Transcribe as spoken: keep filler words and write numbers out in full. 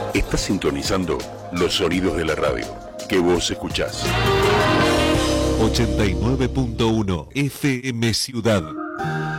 Estás sintonizando los sonidos de la radio que vos escuchás. ochenta y nueve punto uno F M Ciudad.